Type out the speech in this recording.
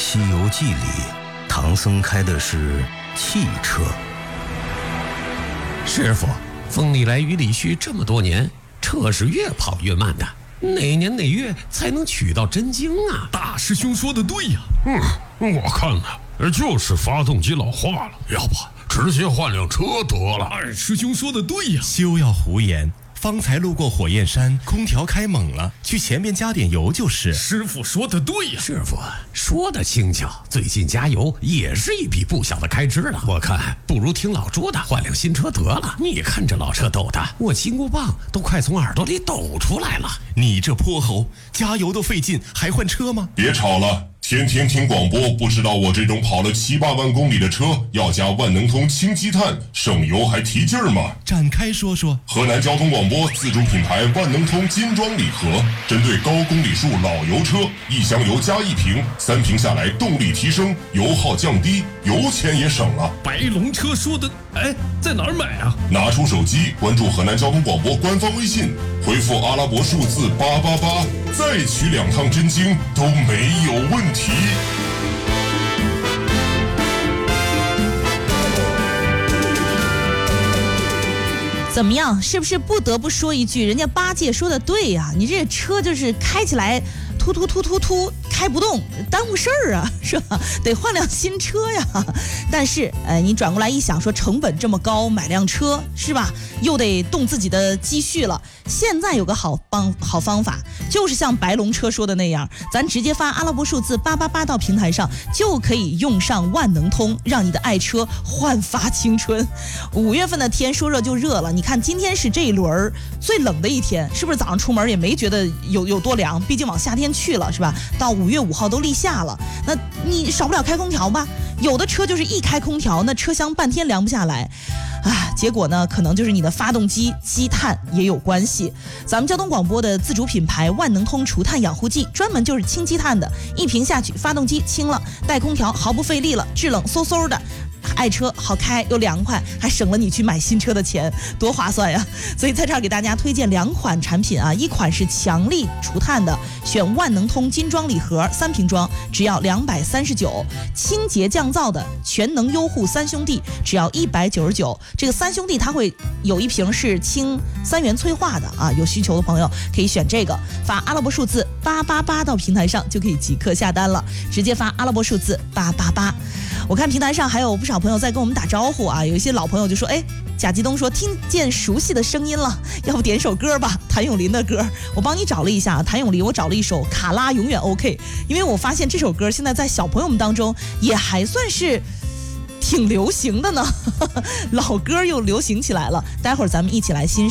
西游记》里，唐僧开的是汽车。 师傅，风里来雨里去这么多年，车是越跑越慢的，哪年哪月才能取到真经啊？ 大师兄说的对呀。我看呢，就是发动机老化了，要不直接换辆车得了。二师兄说的对呀。 休要胡言，方才路过火焰山，空调开猛了，去前面加点油就是。 师傅说的对呀。 师傅说的轻巧，最近加油也是一笔不小的开支了。我看不如听老朱的，换辆新车得了。你看这老车抖的，我金箍棒都快从耳朵里抖出来了。 你这泼猴，加油都费劲，还换车吗？ 别吵了。天天听广播，不知道我这种跑了7、8万公里的车要加万能通氢积碳，省油还提劲儿吗？ 展开说说。 河南交通广播自主品牌万能通金装礼盒，针对高公里数老油车，1箱油加1瓶，3瓶下来动力提升，油耗降低，油钱也省了。 白龙车说的，在哪儿买啊？ 拿出手机关注河南交通广播官方微信，回复阿拉伯数字888，再取2趟真经都没有问题。 怎么样？是不是不得不说一句，人家八戒说的对呀，你这车就是开起来突开不动，耽误事儿啊，是吧？得换辆新车呀。但是你转过来一想，说成本这么高，买辆车是吧，又得动自己的积蓄了。现在有个好方法，就是像白龙车说的那样，咱直接发阿拉伯数字888到平台上，就可以用上万能通，让你的爱车焕发青春。5月份的天说热就热了，你看今天是这一轮最冷的一天，是不是早上出门也没觉得有多凉？毕竟往夏天去了，是吧？到5月5号都立夏了，那你少不了开空调吧？有的车就是一开空调，那车厢半天凉不下来。结果呢，可能就是你的发动机积碳也有关系。咱们交通广播的自主品牌万能通除碳养护剂，专门就是清积碳的，一瓶下去，发动机清了，带空调毫不费力了，制冷嗖嗖的。爱车好开又凉快，还省了你去买新车的钱，多划算呀！所以在这儿给大家推荐2款产品啊，一款是强力除碳的，选万能通金装礼盒3瓶装，只要239；清洁降噪的全能优护3兄弟，只要199。这个3兄弟它会有一瓶是清3元催化的啊，有需求的朋友可以选这个，发阿拉伯数字888到平台上就可以即刻下单了，直接发阿拉伯数字888。我看平台上还有不少朋友在跟我们打招呼啊，有一些老朋友就说，贾继东说听见熟悉的声音了，要不点首歌吧，谭咏麟的歌。我帮你找了一下，谭咏麟我找了一首《卡拉永远 OK》，因为我发现这首歌现在在小朋友们当中也还算是挺流行的呢，老歌又流行起来了。待会儿咱们一起来欣赏。